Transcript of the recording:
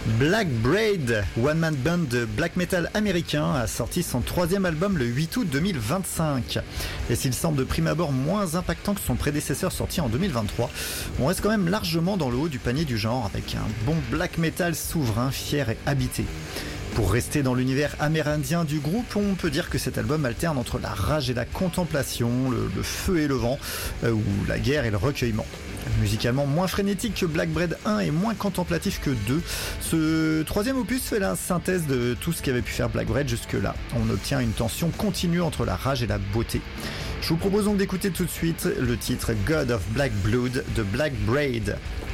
Black Braid, one-man band de black metal américain, a sorti son 3e album le 8 août 2025. Et s'il semble de prime abord moins impactant que son prédécesseur sorti en 2023, on reste quand même largement dans le haut du panier du genre avec un bon black metal souverain, fier et habité. Pour rester dans l'univers amérindien du groupe, on peut dire que cet album alterne entre la rage et la contemplation, le feu et le vent, ou la guerre et le recueillement. Musicalement moins frénétique que Black Braid 1 et moins contemplatif que 2, ce 3e opus fait la synthèse de tout ce qu'avait pu faire Black Braid jusque-là. On obtient une tension continue entre la rage et la beauté. Je vous propose donc d'écouter tout de suite le titre God of Black Blood de Black Braid.